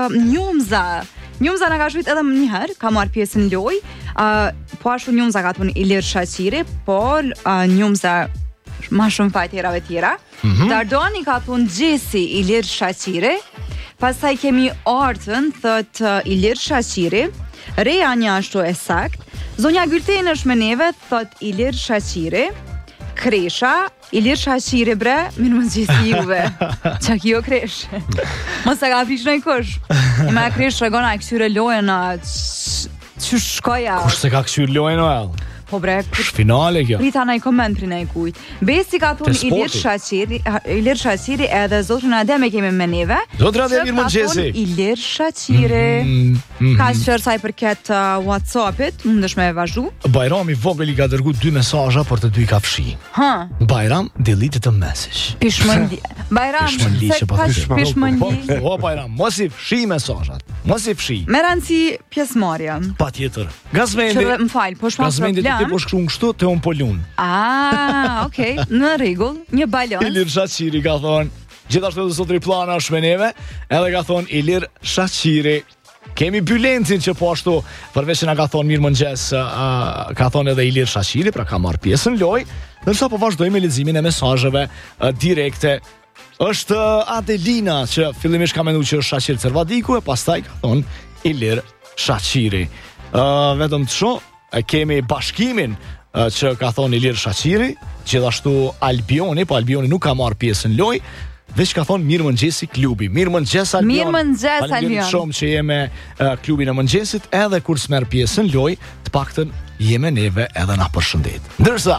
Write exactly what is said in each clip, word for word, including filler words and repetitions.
uh, Njumza. Njumza na ka shujt edhe më njëherë, ka marrë pjesë në lojë. Uh, po ashtu Njumza ka thonë Ilir Shaqiri, por uh, Njumza ma shumë faj tjerave tjera. Mm-hmm. Dardoni ka thonë Gjesi Ilir Shaqiri. Pastaj kemi Artën, thot uh, Ilir Shaqiri. Reja një ashtu e sakt. Zonja Gylten është me neve, thot Ilir Shaqiri. Kresha, Ilir Shaqiri bre, mirë më gjithi juve. Qa kjo Kresh? Mos e ka prish në i kush. I me Kresh regona e kësyre lojën a që shkoja. Kush se ka kësyre lojën o el? Po bre, finale kjo. Prita na i koment pri na i kujt. Besi ka thonë Ilir Shaqiri, Ilir Shaqiri edhe zotrin Adem e kemi me neve. Zotrin Adem mirë mëngjesi. Ilir Shaqiri. Mm -hmm. Ka shër sa i përket uh, WhatsAppit, mundesh me e vazhdu. Bajrami vogël i ka dërguar dy mesazha për të dy ka fshi. Ha. Bajram delete the message. Pishmëndi. Bajram, se ka pishmëndi. O Bajram, mos i fshi mesazhat. Mos i fshi. Me rëndësi pjesëmarrja. Patjetër. Gazmendi. Më fal, po shpas problem. Ti po shkruan kështu te un po lun. Ah, okay, në rregull, një balans. Ilir Shaqiri ka thonë, gjithashtu edhe zotri Plana është me neve, edhe ka thonë Ilir Shaqiri. Kemi Bylencin që po ashtu, përveç që na ka thonë mirë mëngjes, uh, ka thonë edhe Ilir Shaqiri, pra ka marrë pjesë në lojë, ndërsa po vazhdojmë me leximin e mesazheve uh, direkte. Është uh, Adelina që fillimisht ka menduar që është Shaqir Cervadiku e pastaj ka thonë Ilir Shaqiri. Uh, vetëm të shoh e kemi bashkimin uh, që ka thonë Ilir Shaqiri, gjithashtu Albioni, po Albioni nuk ka marrë pjesë në lojë, veç ka thonë mirë mëngjesi klubi. Mirë mëngjes Albion. Mirë mëngjes Albion. Faleminderit shumë që jeme uh, klubin e mëngjesit, edhe kur s'merr pjesë në lojë, të paktën jeme neve edhe na përshëndet. Ndërsa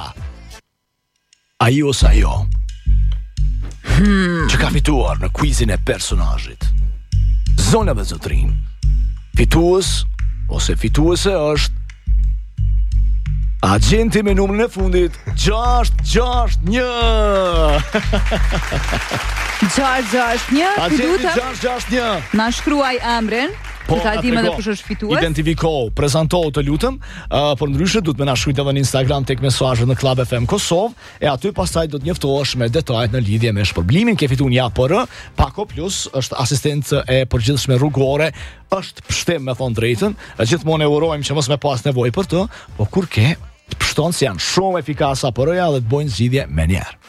ai ose ajo hmm. që ka fituar në quizin e personazhit. Zona dhe zotrin. Fitues ose fituese është agenti me numrin e fundit gjashtë gjashtë një. gjashtë gjashtë një. Agenti gjashtë gjashtë një. Na shkruaj emrin. Po, ta dim edhe kush është fitues. Identifiko, prezantohu të lutem, uh, por ndryshe duhet më na shkruajt edhe në Instagram tek mesazhet në Club F M Kosovë, e aty pastaj do të njoftohesh me detajet në lidhje me shpërblimin. Ke fituar një A P R, Pako Plus, është asistent e përgjithshme rrugore, është pështem me thon drejtën, gjithmonë e urojmë që mos me pas nevojë për të, po kur ke të pështon se janë shumë efikase A P R-ja dhe të bojnë zgjidhje me njerë.